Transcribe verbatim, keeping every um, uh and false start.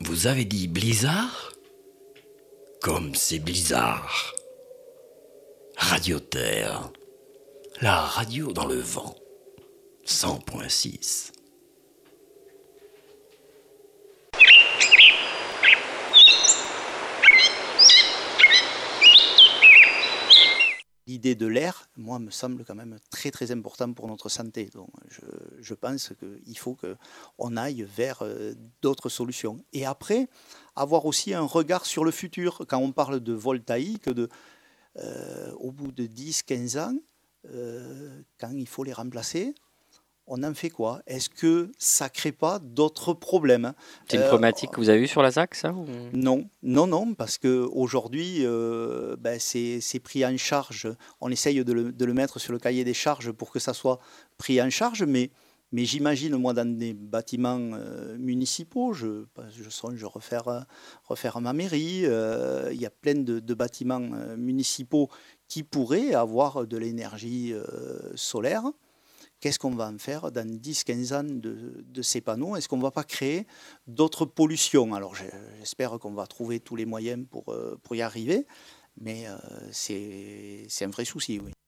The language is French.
Vous avez dit blizzard? Comme c'est bizarre. Radio Terre, la radio dans le vent, cent point six. L'idée de l'air, moi, me semble quand même très très important pour notre santé. Donc, je, je pense qu'il faut qu'on aille vers euh, d'autres solutions. Et après, avoir aussi un regard sur le futur. Quand on parle de voltaïque, de, euh, au bout de dix quinze ans, euh, quand il faut les remplacer, on en fait quoi? Est-ce que ça ne crée pas d'autres problèmes? C'est une Euh, problématique que vous avez eue sur la Z A C, ça ou... Non, non, non, parce qu'aujourd'hui, euh, ben, c'est c'est pris en charge. On essaye de le, de le mettre sur le cahier des charges pour que ça soit pris en charge, mais, mais j'imagine, moi, dans des bâtiments euh, municipaux, je, je songe refaire, refaire ma mairie, euh, il y a plein de, de bâtiments euh, municipaux qui pourraient avoir de l'énergie euh, solaire. Qu'est-ce qu'on va en faire dans dix quinze ans de, de ces panneaux? Est-ce qu'on ne va pas créer d'autres pollutions? Alors j'espère qu'on va trouver tous les moyens pour, euh, pour y arriver, mais euh, c'est c'est un vrai souci, oui.